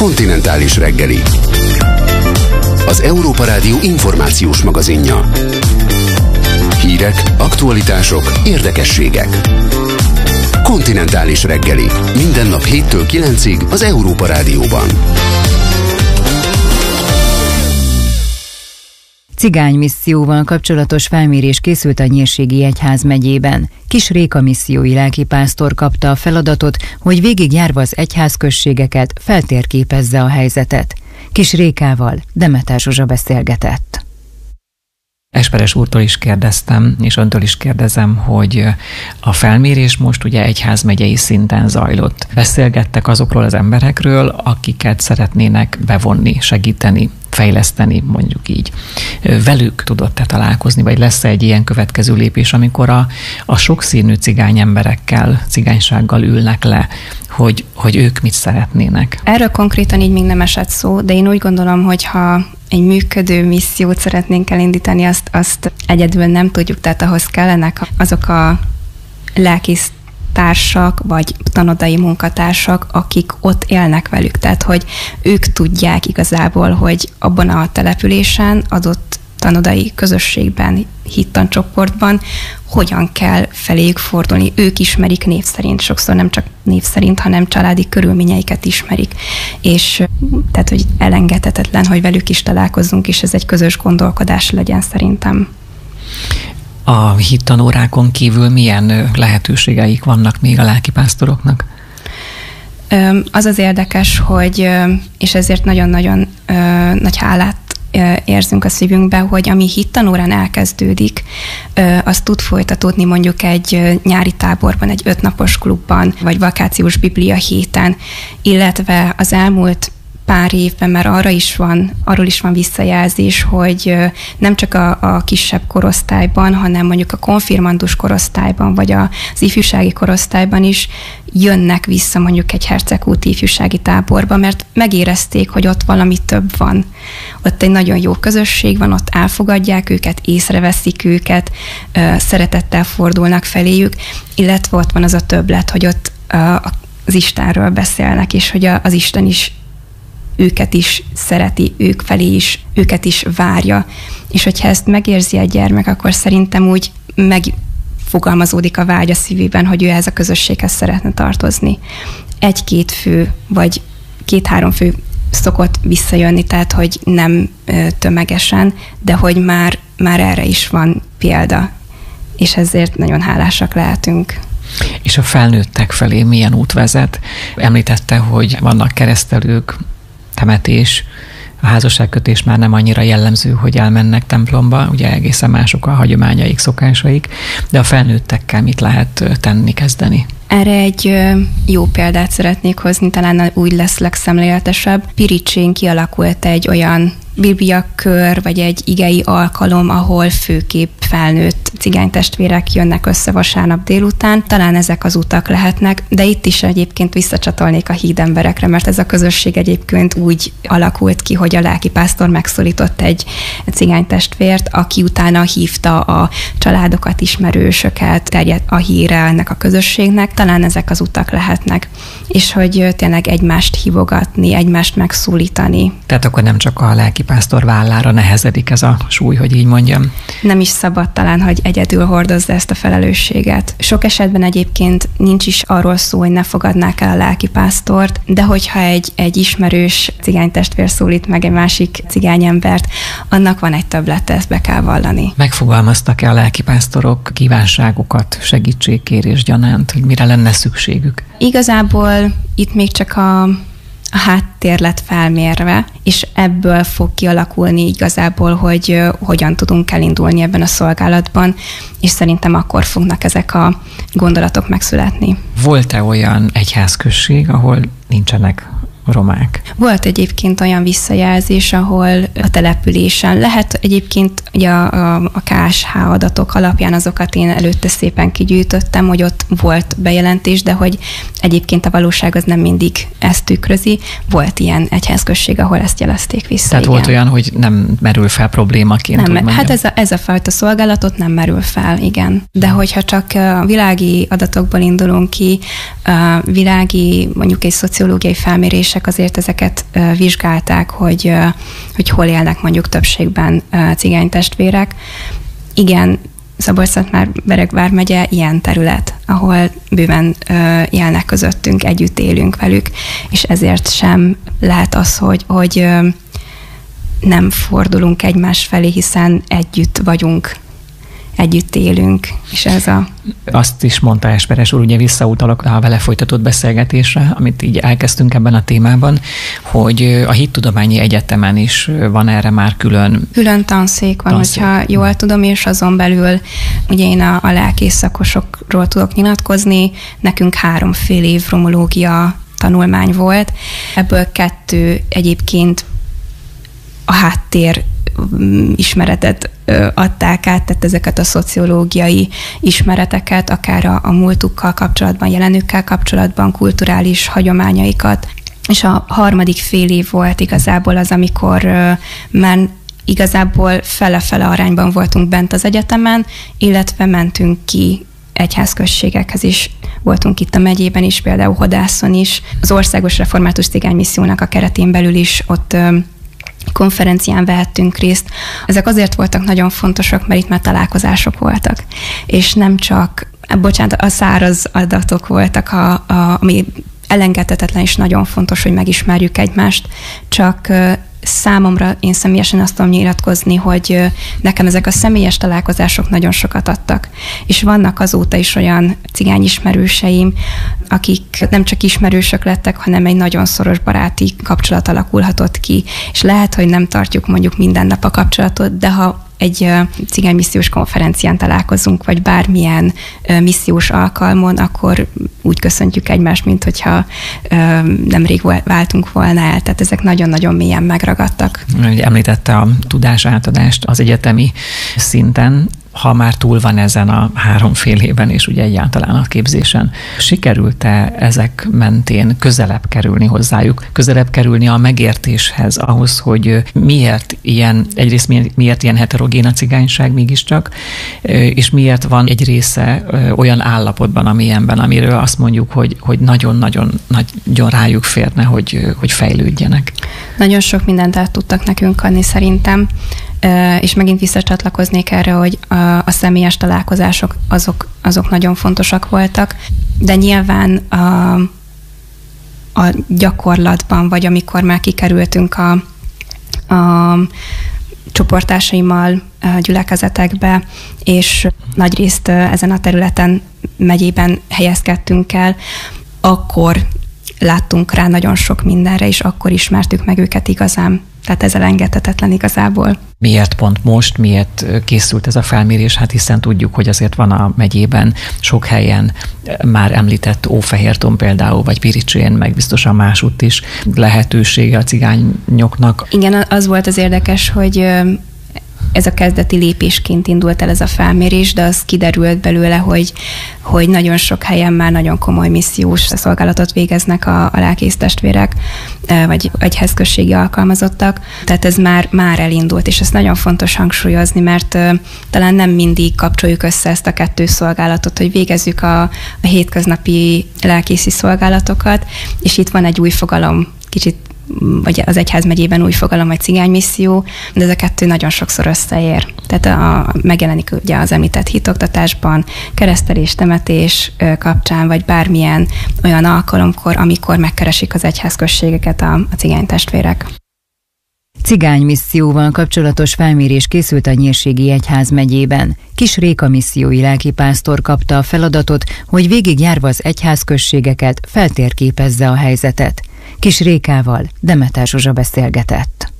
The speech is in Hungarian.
Kontinentális reggeli. Az Európa Rádió információs magazinja. Hírek, aktualitások, érdekességek. Kontinentális reggeli. Minden nap 7-től 9-ig az Európa Rádióban. Cigánymisszióval kapcsolatos felmérés készült a Nyírségi Egyházmegyében. Kis Réka missziói lelkipásztor kapta a feladatot, hogy végigjárva az egyházközségeket feltérképezze a helyzetet. Kis Rékával Demeter Zsuzsa beszélgetett. Esperes úrtól is kérdeztem, és öntől is kérdezem, hogy a felmérés most ugye egyházmegyei szinten zajlott. Beszélgettek azokról az emberekről, akiket szeretnének bevonni, segíteni, fejleszteni, mondjuk így. Velük tudott-e találkozni, vagy lesz-e egy ilyen következő lépés, amikor a sokszínű cigány emberekkel, cigánysággal ülnek le, hogy ők mit szeretnének? Erről konkrétan így még nem esett szó, de én úgy gondolom, hogy ha egy működő missziót szeretnénk elindítani, azt egyedül nem tudjuk, tehát ahhoz kellenek azok a lelkésztársak, vagy tanodai munkatársak, akik ott élnek velük. Tehát, hogy ők tudják igazából, hogy abban a településen, adott tanodai közösségben, hittancsoportban hogyan kell feléjük fordulni. Ők ismerik név szerint, sokszor nem csak név szerint, hanem családi körülményeiket ismerik. És tehát, hogy elengedhetetlen, hogy velük is találkozzunk, és ez egy közös gondolkodás legyen szerintem. A hittanórákon kívül milyen lehetőségeik vannak még a lelkipásztoroknak? Az az érdekes, hogy, és ezért nagyon-nagyon nagy hálát érzünk a szívünkbe, hogy ami hittanórán elkezdődik, az tud folytatódni mondjuk egy nyári táborban, egy 5 napos klubban, vagy vakációs biblia héten, illetve az elmúlt pár évben már arról is van visszajelzés, hogy nem csak a kisebb korosztályban, hanem mondjuk a konfirmandus korosztályban, vagy az ifjúsági korosztályban is jönnek vissza mondjuk egy Hercegkúti ifjúsági táborba, mert megérezték, hogy ott valami több van. Ott egy nagyon jó közösség van, ott elfogadják őket, észreveszik őket, szeretettel fordulnak feléjük, illetve ott van az a többlet, hogy ott az Istenről beszélnek, és hogy az Isten is őket is szereti, ők felé is, őket is várja. És hogyha ezt megérzi egy gyermek, akkor szerintem úgy megfogalmazódik a vágy a szívében, hogy ő ehhez a közösséghez szeretne tartozni. 1-2 fő, vagy 2-3 fő szokott visszajönni, tehát hogy nem tömegesen, de hogy már erre is van példa, és ezért nagyon hálásak lehetünk. És a felnőttek felé milyen út vezet? Említette, hogy vannak keresztelők, temetés, a házasságkötés már nem annyira jellemző, hogy elmennek templomba, ugye egészen mások a hagyományaik, szokásaik, de a felnőttekkel mit lehet tenni, kezdeni? Erre egy jó példát szeretnék hozni, talán úgy lesz legszemléletesebb. Piricsén kialakult egy olyan bibliakör, vagy egy igei alkalom, ahol főképp felnőtt cigánytestvérek jönnek össze vasárnap délután. Talán ezek az utak lehetnek, de itt is egyébként visszacsatolnék a hídemberekre, mert ez a közösség egyébként úgy alakult ki, hogy a lelkipásztor megszólított egy cigánytestvért, aki utána hívta a családokat, ismerősöket, terjedt a híre ennek a közösségnek. Talán ezek az utak lehetnek, és hogy tényleg egymást hívogatni, egymást megszólítani. Tehát akkor nem csak a lelkipásztor vállára nehezedik ez a súly, hogy így mondjam. Nem is szabad talán, hogy egyedül hordozza ezt a felelősséget. Sok esetben egyébként nincs is arról szó, hogy ne fogadnák el a lelkipásztort, de hogyha egy ismerős cigánytestvér szólít meg egy másik cigányembert, annak van egy többlete, ezt be kell vallani. Megfogalmaztak-e a lelkipásztorok kívánságokat, segítségkérés gyanánt, hogy mire lenne szükségük? Igazából itt még csak a háttér lett felmérve, és ebből fog kialakulni igazából, hogy hogyan tudunk elindulni ebben a szolgálatban, és szerintem akkor fognak ezek a gondolatok megszületni. Volt-e olyan egyházközség, ahol nincsenek romák? Volt egyébként olyan visszajelzés, ahol a településen lehet egyébként ugye a KSH adatok alapján azokat én előtte szépen kigyűjtöttem, hogy ott volt bejelentés, de hogy egyébként a valóság az nem mindig ezt tükrözi. Volt ilyen egyházközség, ahol ezt jelezték vissza. Tehát igen. Volt olyan, hogy nem merül fel problémaként? Nem, hát ez a fajta szolgálatot nem merül fel, igen. De hogyha csak a világi adatokból indulunk ki, világi mondjuk egy szociológiai felmérés felmérések azért ezeket vizsgálták, hogy hol élnek mondjuk többségben cigánytestvérek. Igen, Szabolcs-Szatmár-Bereg vármegye ilyen terület, ahol bőven élnek közöttünk, együtt élünk velük, és ezért sem lehet az, hogy nem fordulunk egymás felé, hiszen együtt vagyunk, együtt élünk, és ez a... Azt is mondta Esperes úr, ugye visszautalok a vele folytatott beszélgetésre, amit így elkezdtünk ebben a témában, hogy a Hittudományi Egyetemen is van erre már külön tanszék van, hogyha jól tudom, és azon belül ugye én a lelkész szakosokról tudok nyilatkozni, nekünk 3 fél év romológia tanulmány volt, ebből 2 egyébként a háttér ismeretet adták át, tehát ezeket a szociológiai ismereteket, akár a múltukkal kapcsolatban, jelenükkel kapcsolatban, kulturális hagyományaikat. És a 3. fél év volt igazából az, amikor már igazából fele-fele arányban voltunk bent az egyetemen, illetve mentünk ki egyházközségekhez is. Voltunk itt a megyében is, például Hodászon is. Az Országos Református Cigánymissziónak a keretén belül is ott konferencián vehettünk részt. Ezek azért voltak nagyon fontosak, mert itt már találkozások voltak. És nem csak, a száraz adatok voltak, ami elengedhetetlen és nagyon fontos, hogy megismerjük egymást, csak számomra én személyesen azt tudom nyilatkozni, hogy nekem ezek a személyes találkozások nagyon sokat adtak. És vannak azóta is olyan cigány ismerőseim, akik nem csak ismerősök lettek, hanem egy nagyon szoros baráti kapcsolat alakulhatott ki. És lehet, hogy nem tartjuk mondjuk minden nap a kapcsolatot, de ha egy cigánymissziós konferencián találkozunk, vagy bármilyen missziós alkalmon, akkor úgy köszöntjük egymást, mint hogyha nemrég váltunk volna el. Tehát ezek nagyon-nagyon mélyen megragadtak. Említette a tudásátadást az egyetemi szinten. Ha már túl van ezen a 3 fél évben, és ugye egyáltalán a képzésen, sikerült-e ezek mentén közelebb kerülni hozzájuk, közelebb kerülni a megértéshez, ahhoz, hogy egyrészt miért ilyen heterogén a cigányság mégiscsak, és miért van egy része olyan állapotban, amilyenben, amiről azt mondjuk, hogy nagyon-nagyon rájuk férne, hogy fejlődjenek. Nagyon sok mindent át tudtak nekünk adni szerintem, és megint visszacsatlakoznék erre, hogy a személyes találkozások azok nagyon fontosak voltak, de nyilván a gyakorlatban, vagy amikor már kikerültünk a csoporttársaimmal gyülekezetekbe, és nagyrészt ezen a területen, megyében helyezkedtünk el, akkor láttunk rá nagyon sok mindenre, és akkor ismertük meg őket igazán. Tehát ez elengedhetetlen igazából. Miért pont most, miért készült ez a felmérés? Hát hiszen tudjuk, hogy azért van a megyében sok helyen már említett Ófehérton például, vagy Piricsén, meg biztosan másutt is lehetősége a cigányoknak. Igen, az volt az érdekes, hogy ez a kezdeti lépésként indult el ez a felmérés, de az kiderült belőle, hogy nagyon sok helyen már nagyon komoly missziós szolgálatot végeznek a lelkésztestvérek, vagy egyházközségi alkalmazottak. Tehát ez már elindult, és ezt nagyon fontos hangsúlyozni, mert talán nem mindig kapcsoljuk össze ezt a 2 szolgálatot, hogy végezzük a hétköznapi lelkészi szolgálatokat, és itt van egy új fogalom, kicsit vagy az egyházmegyében új fogalom, vagy cigánymisszió, de ez a 2 nagyon sokszor összeér. Tehát megjelenik ugye az említett hitoktatásban, keresztelés, temetés kapcsán, vagy bármilyen olyan alkalomkor, amikor megkeresik az egyházközségeket a cigánytestvérek. Cigánymisszióval kapcsolatos felmérés készült a Nyírségi Egyházmegyében. Kis Réka missziói lelkipásztor kapta a feladatot, hogy végigjárva az egyházközségeket feltérképezze a helyzetet. Kis Rékával Demeter Zsuzsa beszélgetett.